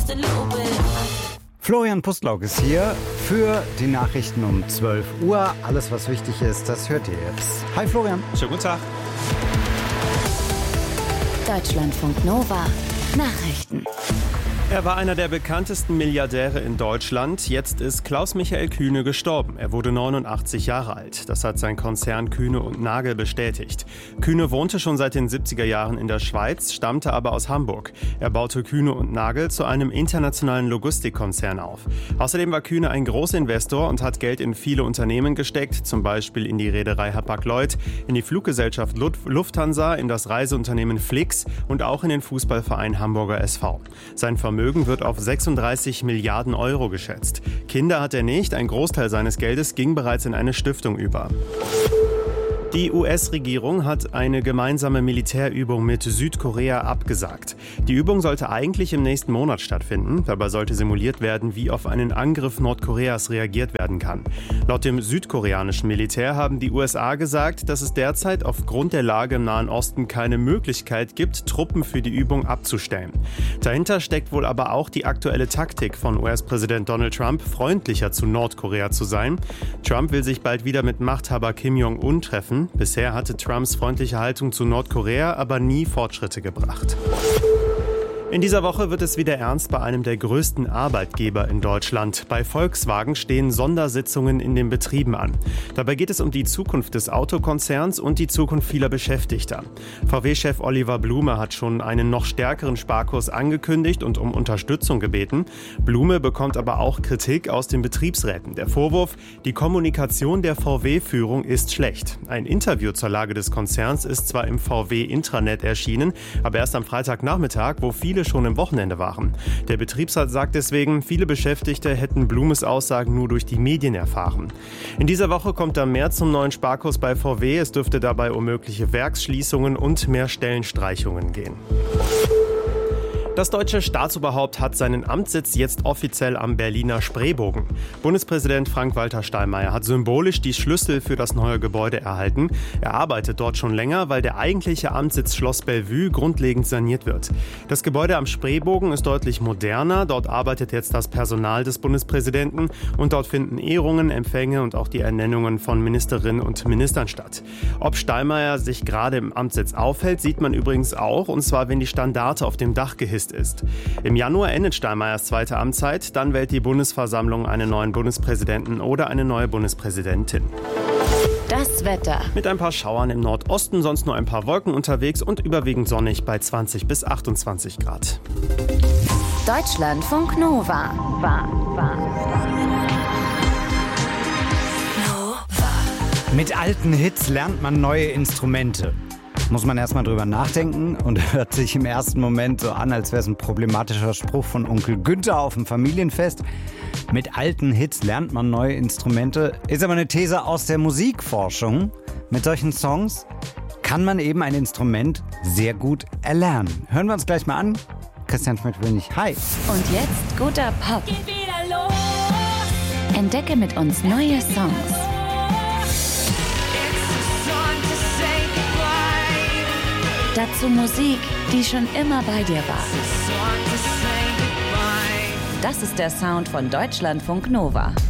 Florian Pustlauk ist hier für die Nachrichten um 12 Uhr. Alles, was wichtig ist, das hört ihr jetzt. Hi Florian. Schönen guten Tag. Deutschlandfunk Nova. Nachrichten. Er war einer der bekanntesten Milliardäre in Deutschland. Jetzt ist Klaus-Michael Kühne gestorben. Er wurde 89 Jahre alt. Das hat sein Konzern Kühne + Nagel bestätigt. Kühne wohnte schon seit den 70er Jahren in der Schweiz, stammte aber aus Hamburg. Er baute Kühne + Nagel zu einem internationalen Logistikkonzern auf. Außerdem war Kühne ein Großinvestor und hat Geld in viele Unternehmen gesteckt, zum Beispiel in die Reederei Hapag-Lloyd, in die Fluggesellschaft Lufthansa, in das Reiseunternehmen Flix und auch in den Fußballverein Hamburger SV. Sein Vermögen wird auf 36 Milliarden Euro geschätzt. Kinder hat er nicht, ein Großteil seines Geldes ging bereits in eine Stiftung über. Die US-Regierung hat eine gemeinsame Militärübung mit Südkorea abgesagt. Die Übung sollte eigentlich im nächsten Monat stattfinden. Dabei sollte simuliert werden, wie auf einen Angriff Nordkoreas reagiert werden kann. Laut dem südkoreanischen Militär haben die USA gesagt, dass es derzeit aufgrund der Lage im Nahen Osten keine Möglichkeit gibt, Truppen für die Übung abzustellen. Dahinter steckt wohl aber auch die aktuelle Taktik von US-Präsident Donald Trump, freundlicher zu Nordkorea zu sein. Trump will sich bald wieder mit Machthaber Kim Jong-un treffen. Bisher hatte Trumps freundliche Haltung zu Nordkorea aber nie Fortschritte gebracht. In dieser Woche wird es wieder ernst bei einem der größten Arbeitgeber in Deutschland. Bei Volkswagen stehen Sondersitzungen in den Betrieben an. Dabei geht es um die Zukunft des Autokonzerns und die Zukunft vieler Beschäftigter. VW-Chef Oliver Blume hat schon einen noch stärkeren Sparkurs angekündigt und um Unterstützung gebeten. Blume bekommt aber auch Kritik aus den Betriebsräten. Der Vorwurf, die Kommunikation der VW-Führung ist schlecht. Ein Interview zur Lage des Konzerns ist zwar im VW-Intranet erschienen, aber erst am Freitagnachmittag, wo viele schon im Wochenende waren. Der Betriebsrat sagt deswegen, viele Beschäftigte hätten Blumes Aussagen nur durch die Medien erfahren. In dieser Woche kommt dann mehr zum neuen Sparkurs bei VW. Es dürfte dabei um mögliche Werksschließungen und mehr Stellenstreichungen gehen. Das deutsche Staatsoberhaupt hat seinen Amtssitz jetzt offiziell am Berliner Spreebogen. Bundespräsident Frank-Walter Steinmeier hat symbolisch die Schlüssel für das neue Gebäude erhalten. Er arbeitet dort schon länger, weil der eigentliche Amtssitz Schloss Bellevue grundlegend saniert wird. Das Gebäude am Spreebogen ist deutlich moderner. Dort arbeitet jetzt das Personal des Bundespräsidenten und dort finden Ehrungen, Empfänge und auch die Ernennungen von Ministerinnen und Ministern statt. Ob Steinmeier sich gerade im Amtssitz aufhält, sieht man übrigens auch, und zwar wenn die Standarte auf dem Dach gehisst ist. Im Januar endet Steinmeiers zweite Amtszeit, dann wählt die Bundesversammlung einen neuen Bundespräsidenten oder eine neue Bundespräsidentin. Das Wetter. Mit ein paar Schauern im Nordosten, sonst nur ein paar Wolken unterwegs und überwiegend sonnig bei 20 bis 28 Grad. Deutschlandfunk Nova. Mit alten Hits lernt man neue Instrumente. Muss man erstmal drüber nachdenken und hört sich im ersten Moment so an, als wäre es ein problematischer Spruch von Onkel Günther auf dem Familienfest. Mit alten Hits lernt man neue Instrumente, ist aber eine These aus der Musikforschung. Mit solchen Songs kann man eben ein Instrument sehr gut erlernen. Hören wir uns gleich mal an. Christian Schmidt-Wönig, hi. Und jetzt guter Pop. Geht wieder los. Entdecke mit uns neue Songs. Dazu Musik, die schon immer bei dir war. Das ist der Sound von Deutschlandfunk Nova.